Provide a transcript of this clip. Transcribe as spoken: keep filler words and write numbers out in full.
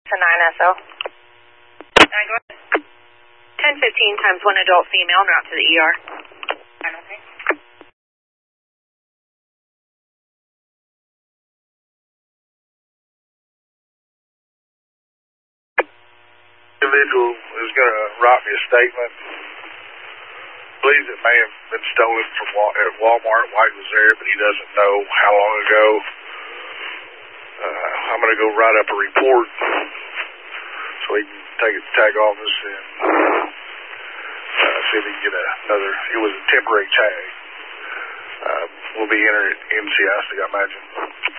to nine S O. Nine, go ahead. ten fifteen times one adult female en route to the E R. Nine, okay. Individual is going to write me a statement. Believes it may have been stolen from Wal- at Walmart while he was there, but he doesn't know how long ago. Uh, I'm going to go write up a report so he can take it to tag office and uh, see if he can get a, another. It was a temporary tag. Uh, we'll be entering at M C I, I imagine.